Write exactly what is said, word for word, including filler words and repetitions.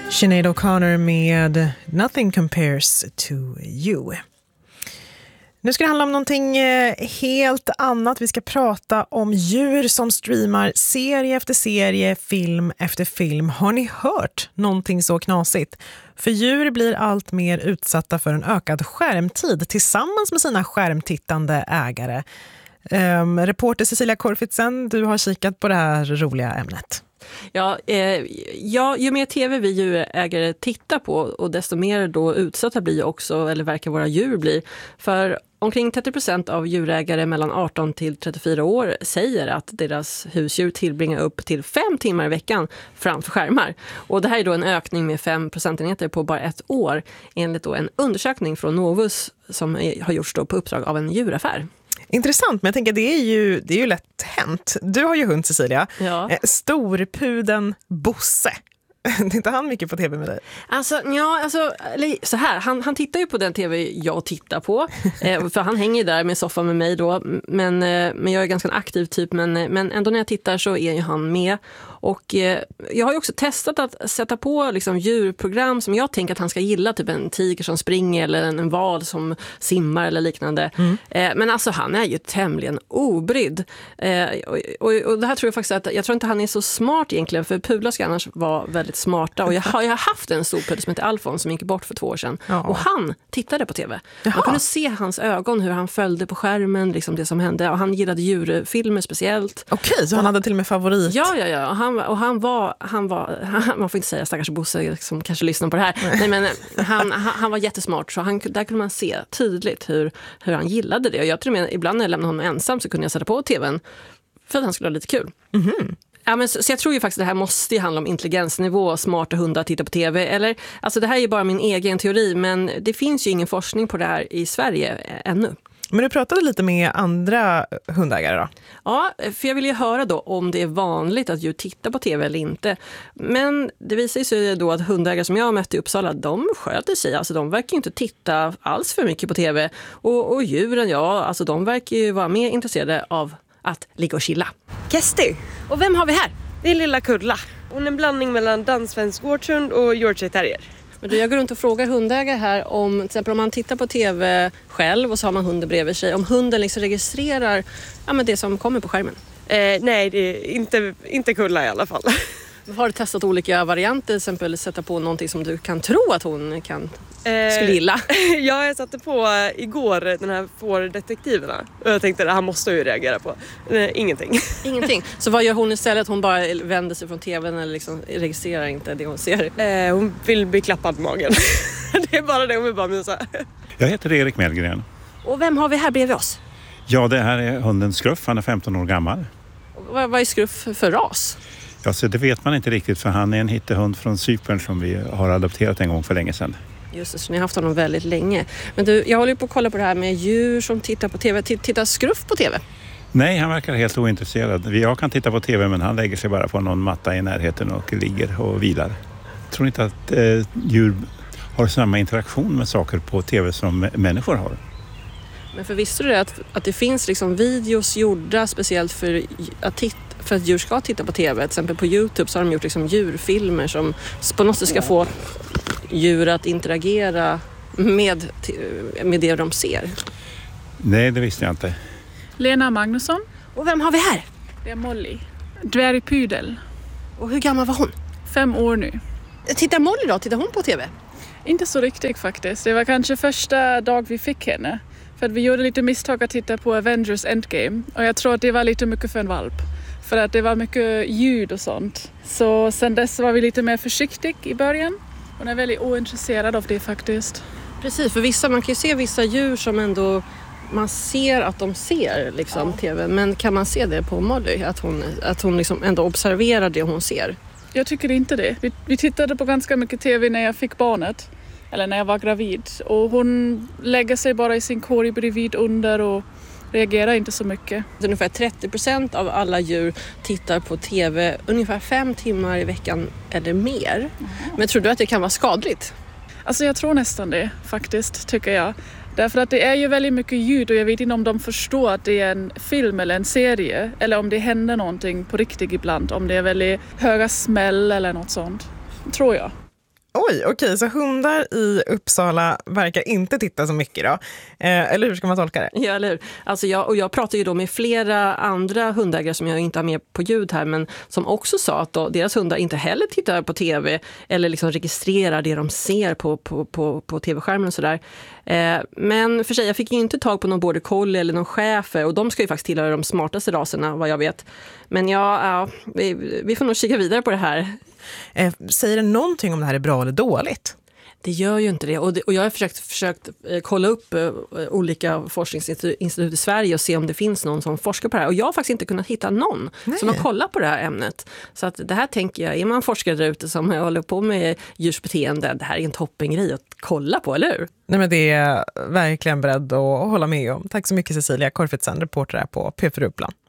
Sinead O'Connor med Nothing Compares to You. Nu ska det handla om någonting helt annat. Vi ska prata om djur som streamar serie efter serie, film efter film. Har ni hört någonting så knasigt? För djur blir allt mer utsatta för en ökad skärmtid tillsammans med sina skärmtittande ägare. Um, reporter Cecilia Korfitsen, du har kikat på det här roliga ämnet. Ja, eh, ja, ju mer tv vi djurägare tittar på och desto mer då utsatta blir också, eller verkar våra djur bli. För omkring trettio procent av djurägare mellan arton till trettiofyra år säger att deras husdjur tillbringar upp till fem timmar i veckan framför skärmar. Och det här är då en ökning med fem procentenheter på bara ett år enligt då en undersökning från Novus som har gjorts då på uppdrag av en djuraffär. Intressant, men jag tänker det är ju, det är ju lätt hänt. Du har ju hund, Cecilia. Ja. Storpuden Bosse. Tittar han mycket på tv med dig? Alltså, ja, alltså, så här, han, han tittar ju på den tv jag tittar på. eh, för han hänger ju där med soffan med mig då. Men, eh, men jag är ganska en aktiv typ. Men, men ändå när jag tittar så är ju han med. Och eh, jag har ju också testat att sätta på liksom, djurprogram som jag tänker att han ska gilla. Typ en tiger som springer eller en, en val som simmar eller liknande. Mm. Eh, men alltså han är ju tämligen obrydd. Eh, och, och, och det här tror jag faktiskt att, jag tror inte han är så smart egentligen. För pudlar ska annars vara väldigt smarta. Och jag har, jag har haft en stor pudel som heter Alfons som gick bort för två år sedan. Ja. Och han tittade på tv. Jaha. Man kunde se hans ögon, hur han följde på skärmen, liksom det som hände. Och han gillade djurfilmer speciellt. Okej, så han hade till och med favorit. Ja, ja, ja. Och han, och han var, han var han, man får inte säga stackars Bosse som kanske lyssnar på det här. Nej, men han, han, han var jättesmart. Så han, där kunde man se tydligt hur, hur han gillade det. Och jag tror att ibland när jag lämnade honom ensam så kunde jag sätta på tvn för att han skulle ha lite kul. Mhm. Ja, men så, så jag tror ju faktiskt att det här måste ju handla om intelligensnivå, smarta hundar tittar på tv. Eller, alltså det här är ju bara min egen teori, men det finns ju ingen forskning på det här i Sverige ännu. Men du pratade lite med andra hundägare då? Ja, för jag vill ju höra då om det är vanligt att djur tittar på tv eller inte. Men det visar sig då att hundägare som jag har mött i Uppsala, de sköter sig. Alltså de verkar ju inte titta alls för mycket på tv. Och, och djuren, ja, alltså de verkar ju vara mer intresserade av att ligga och chilla. Kesti. Och vem har vi här? Det är lilla Kulla. Hon är en blandning mellan danssvensk gårdshund och Yorkshire terrier. Men du, jag går runt och frågar hundägare här om, till exempel om man tittar på tv själv och så har man hunden bredvid sig. Om hunden liksom registrerar ja, men det som kommer på skärmen. Eh, nej, det är inte, inte Kulla i alla fall. Har du testat olika varianter, till exempel sätta på någonting som du kan tro att hon kan, eh, skulle gilla? Ja, jag satte på igår den här fårdetektiverna och jag tänkte att han måste ju reagera på. Eh, ingenting. Ingenting. Så vad gör hon istället? Hon bara vänder sig från tvn eller liksom registrerar inte det hon ser? Eh, hon vill bli klappad på magen. Det är bara det hon vill bara mysa. Jag heter Erik Mellgren. Och vem har vi här bredvid oss? Ja, det här är hunden Skruff. Han är femton år gammal. Och vad, vad är Skruff för ras? Ja, så det vet man inte riktigt för han är en hittehund från Cypern som vi har adopterat en gång för länge sedan. Just det, så ni har haft honom väldigt länge. Men du, jag håller på att kolla på det här med djur som tittar på tv. Tittar Skruff på tv? Nej, han verkar helt ointresserad. Jag kan titta på tv men han lägger sig bara på någon matta i närheten och ligger och vilar. Jag tror inte att eh, djur har samma interaktion med saker på tv som människor har. Men för visste du det att, att det finns liksom videos gjorda speciellt för att titta? För att djur ska titta på tv. Till exempel på YouTube så har de gjort liksom djurfilmer som på något sätt ska få djur att interagera med, med det de ser. Nej, det visste jag inte. Lena Magnusson. Och vem har vi här? Det är Molly. Dvärgpudel. Och hur gammal var hon? Fem år nu. Tittar Molly då? Tittar hon på tv? Inte så riktigt faktiskt. Det var kanske första dag vi fick henne. För att vi gjorde lite misstag att titta på Avengers Endgame. Och jag tror att det var lite mycket för en valp. För att det var mycket ljud och sånt. Så sen dess var vi lite mer försiktiga i början. Hon är väldigt ointresserad av det faktiskt. Precis, för vissa, man kan ju se vissa djur som ändå man ser att de ser liksom ja. tv. Men kan man se det på Molly? Att hon, att hon liksom ändå observerar det hon ser? Jag tycker inte det. Vi, vi tittade på ganska mycket tv när jag fick barnet. Eller när jag var gravid. Och hon lägger sig bara i sin korg bredvid under och reagerar inte så mycket. Ungefär trettio procent av alla djur tittar på tv ungefär fem timmar i veckan eller mer. Mm. Men tror du att det kan vara skadligt? Alltså jag tror nästan det faktiskt, tycker jag. Därför att det är ju väldigt mycket ljud och jag vet inte om de förstår att det är en film eller en serie. Eller om det händer någonting på riktigt ibland. Om det är väldigt höga smäll eller något sånt. Tror jag. Oj, okej, så hundar i Uppsala verkar inte titta så mycket då. Eh, eller hur ska man tolka det? Ja, eller hur? Alltså jag, och jag pratar ju då med flera andra hundägare som jag inte har med på ljud här, men som också sa att då, deras hundar inte heller tittar på tv eller liksom registrerar det de ser på, på, på, på tv-skärmen och sådär. Eh, men för sig, jag fick ju inte tag på någon border collie eller någon schäfer, och de ska ju faktiskt tillhöra de smartaste raserna, vad jag vet. Men ja, ja vi, vi får nog kika vidare på det här. Eh, säger det någonting om det här är bra eller dåligt? Det gör ju inte det. Och, det, och jag har försökt, försökt eh, kolla upp eh, olika forskningsinstitut i Sverige och se om det finns någon som forskar på det här. Och jag har faktiskt inte kunnat hitta någon Nej. som har kollat på det här ämnet. Så att det här tänker jag, är man forskare där ute som håller på med djursbeteende, det här är en toppengrej att kolla på, eller hur? Nej, men det är verkligen beredd att hålla med om. Tack så mycket Cecilia Korfitsen, reporter här på P fyra Uppland.